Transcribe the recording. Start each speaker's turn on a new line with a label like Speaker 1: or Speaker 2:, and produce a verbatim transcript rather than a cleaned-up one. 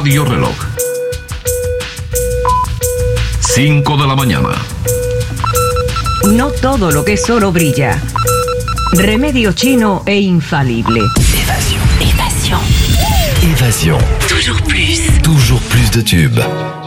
Speaker 1: Radio Reloj. cinco de la mañana.
Speaker 2: No todo lo que es oro brilla. Remedio chino e infalible.
Speaker 3: Évasion, évasion, évasion. Toujours plus. Toujours plus de tubes.